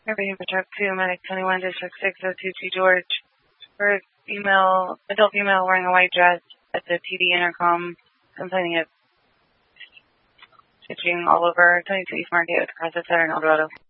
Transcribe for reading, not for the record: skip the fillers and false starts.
Everything for truck 2, Medic 21, District 6022 George. For adult female wearing a white dress at the TD intercom, complaining of itching all over 22 East Market across the Southern Eldorado.